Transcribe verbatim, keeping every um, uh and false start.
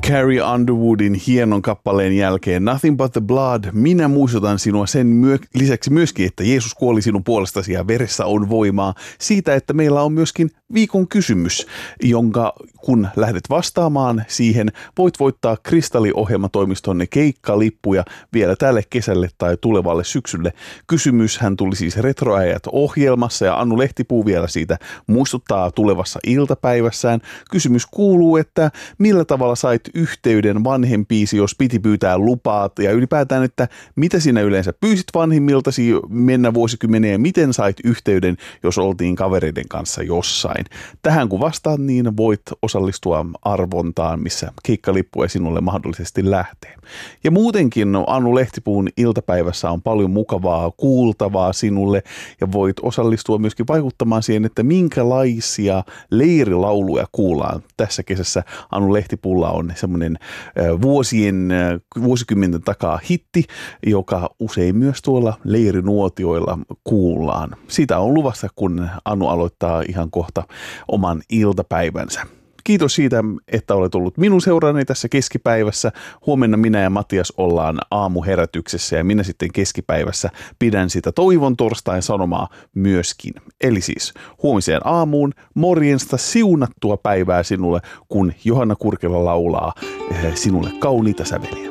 Carrie Underwoodin hienon kappaleen jälkeen Nothing but the blood, minä muistutan sinua sen myö- lisäksi myöskin, että Jeesus kuoli sinun puolestasi ja veressä on voimaa. Siitä, että meillä on myöskin viikon kysymys, jonka kun lähdet vastaamaan siihen, voit voittaa Kristalli-ohjelmatoimistonne keikkalippuja vielä tälle kesälle tai tulevalle syksylle. Kysymyshän tuli siis Retroajat ohjelmassa ja Anu Lehtipuu vielä siitä muistuttaa tulevassa iltapäivässään. Kysymys kuuluu, että millä tavalla sait yhteyden vanhempiisi, jos piti pyytää lupaa ja ylipäätään, että mitä sinä yleensä pyysit vanhemmiltasi mennä vuosikymmeneen ja miten sait yhteyden, jos oltiin kavereiden kanssa jossain. Tähän kun vastaat, niin voit osallistua arvontaan, missä keikkalippuja sinulle mahdollisesti lähtee. Ja muutenkin Anu Lehtipuun iltapäivässä on paljon mukavaa kuultavaa sinulle ja voit osallistua myöskin vaikuttamaan siihen, että minkälaisia leirilauluja kuullaan. Tässä kesässä Anu Lehtipuulla on semmoinen vuosien, vuosikymmenten takaa hitti, joka usein myös tuolla leirinuotioilla kuullaan. Sitä on luvassa, kun Anu aloittaa ihan kohta oman iltapäivänsä. Kiitos siitä, että olet ollut minun seurani tässä keskipäivässä. Huomenna minä ja Matias ollaan aamuherätyksessä ja minä sitten keskipäivässä pidän sitä toivon torstain sanomaa myöskin. Eli siis huomiseen aamuun morjensta siunattua päivää sinulle, kun Johanna Kurkela laulaa sinulle kauniita säveliä.